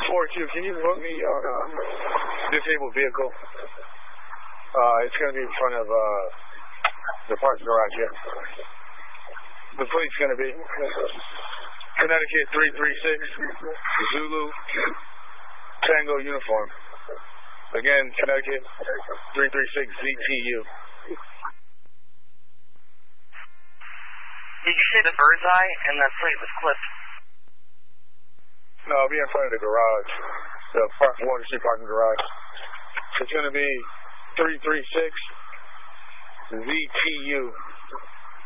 4-2, can you put me on a disabled vehicle? It's going to be in front of the parts garage here. The plate's going to be Connecticut 336 Zulu Tango uniform. Again, Connecticut 336 ZTU. Did you say the bird's eye and that plate was clipped? No, I'll be in front of the garage, the Water Street parking garage. It's going to be 336 ZTU.